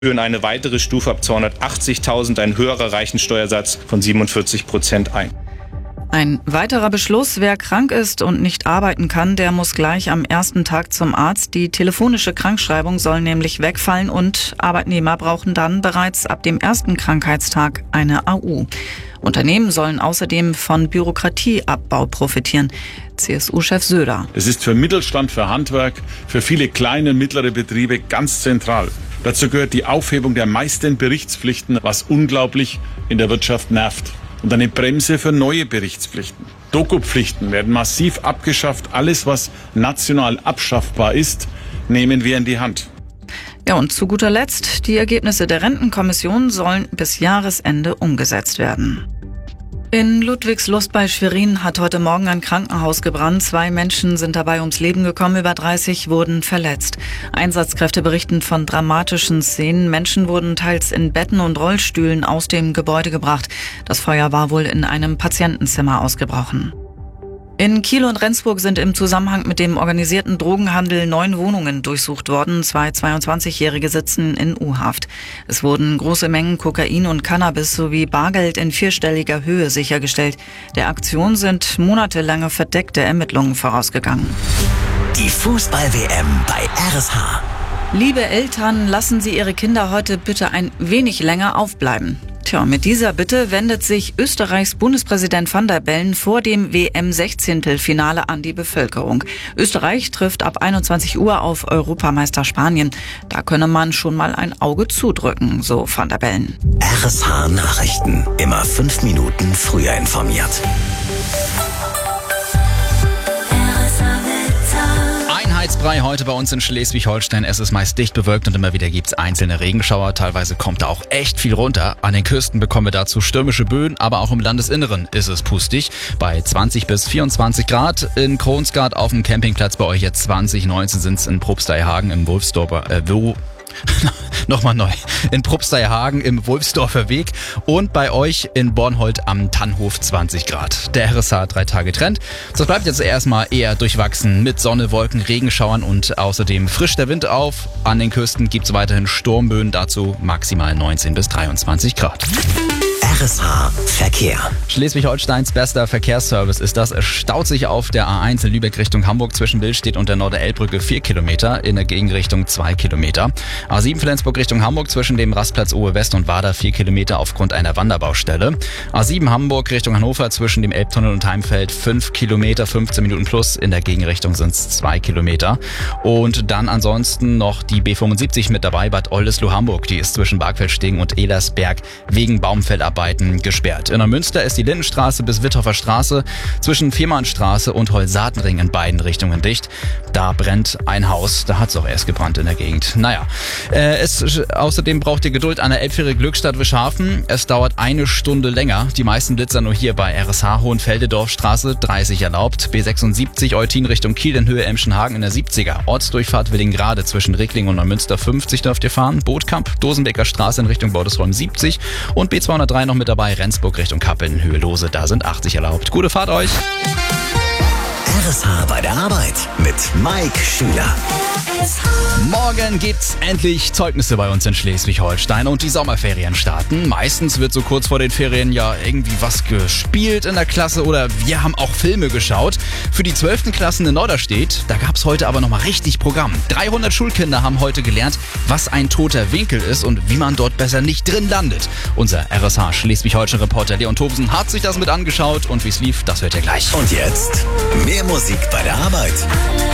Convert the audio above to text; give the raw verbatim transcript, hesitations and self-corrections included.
führen eine weitere Stufe ab zweihundertachtzigtausend, ein höherer Reichensteuersatz von siebenundvierzig Prozent ein. Ein weiterer Beschluss: Wer krank ist und nicht arbeiten kann, der muss gleich am ersten Tag zum Arzt. Die telefonische Krankschreibung soll nämlich wegfallen und Arbeitnehmer brauchen dann bereits ab dem ersten Krankheitstag eine A U. Unternehmen sollen außerdem von Bürokratieabbau profitieren. C S U-Chef Söder. Es ist für Mittelstand, für Handwerk, für viele kleine und mittlere Betriebe ganz zentral. Dazu gehört die Aufhebung der meisten Berichtspflichten, was unglaublich in der Wirtschaft nervt. Und eine Bremse für neue Berichtspflichten. Dokupflichten werden massiv abgeschafft. Alles, was national abschaffbar ist, nehmen wir in die Hand. Ja, und zu guter Letzt, die Ergebnisse der Rentenkommission sollen bis Jahresende umgesetzt werden. In Ludwigslust bei Schwerin hat heute Morgen ein Krankenhaus gebrannt. Zwei Menschen sind dabei ums Leben gekommen, über dreißig wurden verletzt. Einsatzkräfte berichten von dramatischen Szenen. Menschen wurden teils in Betten und Rollstühlen aus dem Gebäude gebracht. Das Feuer war wohl in einem Patientenzimmer ausgebrochen. In Kiel und Rendsburg sind im Zusammenhang mit dem organisierten Drogenhandel neun Wohnungen durchsucht worden. Zwei zweiundzwanzigjährige sitzen in U-Haft. Es wurden große Mengen Kokain und Cannabis sowie Bargeld in vierstelliger Höhe sichergestellt. Der Aktion sind monatelange verdeckte Ermittlungen vorausgegangen. Die Fußball-W M bei R S H. Liebe Eltern, lassen Sie Ihre Kinder heute bitte ein wenig länger aufbleiben. Tja, mit dieser Bitte wendet sich Österreichs Bundespräsident Van der Bellen vor dem W M-Sechzehntelfinale an die Bevölkerung. Österreich trifft ab einundzwanzig Uhr auf Europameister Spanien. Da könne man schon mal ein Auge zudrücken, so Van der Bellen. R S H Nachrichten. Immer fünf Minuten früher informiert. Einheitsbrei heute bei uns in Schleswig-Holstein. Es ist meist dicht bewölkt und immer wieder gibt's einzelne Regenschauer. Teilweise kommt da auch echt viel runter. An den Küsten bekommen wir dazu stürmische Böen, aber auch im Landesinneren ist es pustig. Bei zwanzig bis vierundzwanzig Grad. In Kronsgaard auf dem Campingplatz bei euch jetzt zwanzig. neunzehn sind's in Probsteihagen im Wolfsdorfer, äh, wo... Nochmal neu. In Probsteihagen im Wolfsdorfer Weg und bei euch in Bornhold am Tannhof zwanzig Grad. Der R S H drei Tage Trend. Das bleibt jetzt erstmal eher durchwachsen mit Sonne, Wolken, Regenschauern und außerdem frischt der Wind auf. An den Küsten gibt's weiterhin Sturmböen, dazu maximal neunzehn bis dreiundzwanzig Grad. R S H Verkehr. Schleswig-Holsteins bester Verkehrsservice ist das. Es staut sich auf der A eins in Lübeck Richtung Hamburg zwischen Billstedt und der Norderelbbrücke vier Kilometer, in der Gegenrichtung zwei Kilometer. A sieben Flensburg Richtung Hamburg zwischen dem Rastplatz Ohe West und Wader vier Kilometer aufgrund einer Wanderbaustelle. A sieben Hamburg Richtung Hannover zwischen dem Elbtunnel und Heimfeld fünf Kilometer, fünfzehn Minuten plus. In der Gegenrichtung sind es zwei Kilometer. Und dann ansonsten noch die B fünfundsiebzig mit dabei, Bad Oldesloe Hamburg. Die ist zwischen Bargfeldstegen und Ehlersberg wegen Baumfellarbeiten gesperrt. In Neumünster ist die Lindenstraße bis Witthoffer Straße zwischen Fehmarnstraße und Holsatenring in beiden Richtungen dicht. Da brennt ein Haus. Da hat es auch erst gebrannt in der Gegend. Naja, äh, es, außerdem braucht ihr Geduld an der Elbfähre Glückstadt-Wischhafen. Es dauert eine Stunde länger. Die meisten Blitzer nur hier bei R S H Hohenfelde-Dorfstraße dreißig erlaubt. B sechsundsiebzig Eutin Richtung Kiel in Höhe Emschenhagen in der siebziger. Ortsdurchfahrt Willingrade zwischen Rickling und Neumünster fünfzig dürft ihr fahren. Bootkamp, Dosenbeker Straße in Richtung Bordesholm siebzig und B zweihundertdrei noch mit dabei, Rendsburg Richtung Kappeln in Höhe Lose, da sind achtzig erlaubt. Gute Fahrt euch! R S H bei der Arbeit mit Mike Schüler. Morgen gibt's endlich Zeugnisse bei uns in Schleswig-Holstein und die Sommerferien starten. Meistens wird so kurz vor den Ferien ja irgendwie was gespielt in der Klasse oder wir haben auch Filme geschaut. Für die zwölften Klassen in Norderstedt, da gab's heute aber nochmal richtig Programm. dreihundert Schulkinder haben heute gelernt, was ein toter Winkel ist und wie man dort besser nicht drin landet. Unser R S H Schleswig-Holstein-Reporter Leon Thobsen hat sich das mit angeschaut und wie's lief, das hört ihr gleich. Und jetzt mehr Musik bei der Arbeit.